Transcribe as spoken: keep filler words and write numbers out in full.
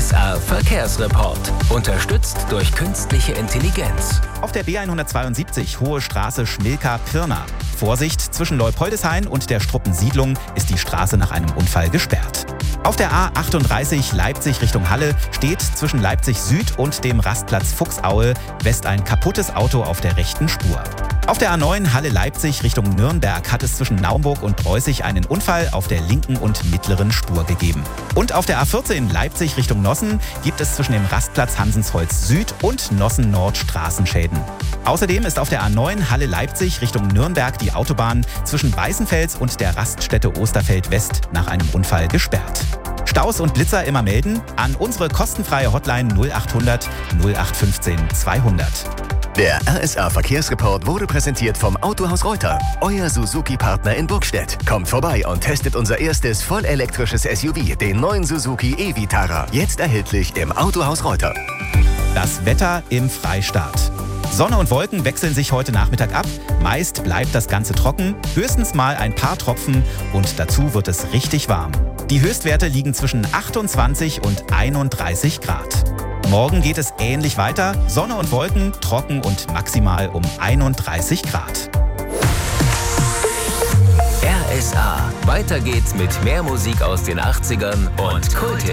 S R Verkehrsreport. Unterstützt durch künstliche Intelligenz. Auf der B hundertzweiundsiebzig Hohe Straße Schmilka-Pirna. Vorsicht, zwischen Leupoldeshain und der Struppensiedlung ist die Straße nach einem Unfall gesperrt. Auf der A achtunddreißig Leipzig Richtung Halle steht zwischen Leipzig Süd und dem Rastplatz Fuchsaue West ein kaputtes Auto auf der rechten Spur. Auf der A neun Halle-Leipzig Richtung Nürnberg hat es zwischen Naumburg und Preußig einen Unfall auf der linken und mittleren Spur gegeben. Und auf der A vierzehn Leipzig Richtung Nossen gibt es zwischen dem Rastplatz Hansensholz Süd und Nossen Nord Straßenschäden. Außerdem ist auf der A neun Halle-Leipzig Richtung Nürnberg die Autobahn zwischen Weißenfels und der Raststätte Osterfeld West nach einem Unfall gesperrt. Staus und Blitzer immer melden an unsere kostenfreie Hotline null achthundert null acht fünfzehn zweihundert. Der R S A Verkehrsreport wurde präsentiert vom Autohaus Reuter, euer Suzuki-Partner in Burgstedt. Kommt vorbei und testet unser erstes vollelektrisches S U V, den neuen Suzuki e-Vitara. Jetzt erhältlich im Autohaus Reuter. Das Wetter im Freistaat. Sonne und Wolken wechseln sich heute Nachmittag ab. Meist bleibt das Ganze trocken, höchstens mal ein paar Tropfen und dazu wird es richtig warm. Die Höchstwerte liegen zwischen achtundzwanzig und einunddreißig Grad. Morgen geht es ähnlich weiter. Sonne und Wolken, trocken und maximal um einunddreißig Grad. R S A. Weiter geht's mit mehr Musik aus den achtzigern und Kulthits.